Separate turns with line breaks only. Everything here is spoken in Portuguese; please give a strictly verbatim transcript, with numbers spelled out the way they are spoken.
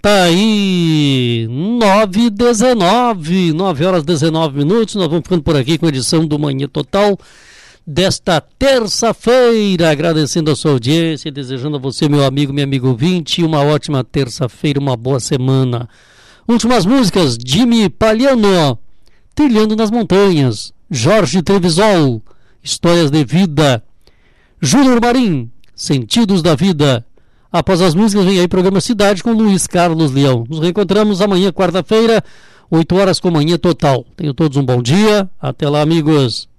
Tá aí, nove e dezenove, nove horas e dezenove minutos, nós vamos ficando por aqui com a edição do Manhã Total desta terça-feira, agradecendo a sua audiência, desejando a você, meu amigo, meu amigo ouvinte, uma ótima terça-feira, uma boa semana. Últimas músicas, Jimmy Paliano, Trilhando nas Montanhas, Jorge Trevisol, Histórias de Vida, Júnior Marim, Sentidos da Vida. Após as músicas, vem aí o programa Cidade com Luiz Carlos Leão. Nos reencontramos amanhã, quarta-feira, oito horas com Manhã Total. Tenham todos um bom dia. Até lá, amigos.